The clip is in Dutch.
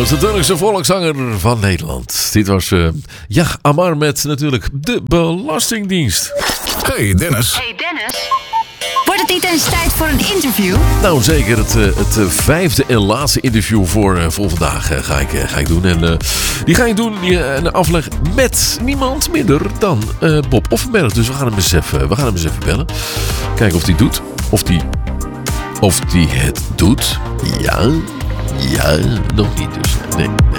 Carlos, de Turkse volkszanger van Nederland. Dit was Amar met natuurlijk de Belastingdienst. Hey Dennis. Hey Dennis. Wordt het niet eens tijd voor een interview? Nou zeker, het vijfde en laatste interview voor vandaag ga ik doen. En die ga ik doen, een afleg met niemand minder dan Bob Offenberg. Dus we gaan hem eens even bellen. Kijken of hij doet. Of die het doet. Ja, nog niet dus. Nee.